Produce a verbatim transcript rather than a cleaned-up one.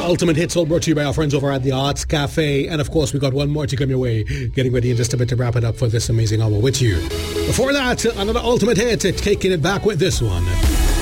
Ultimate Hits, all brought to you by our friends over at the Arts Cafe. And of course, we got one more to come your way. Getting ready in just a bit to wrap it up for this amazing hour with you. Before that, another Ultimate Hit, taking it back with this one.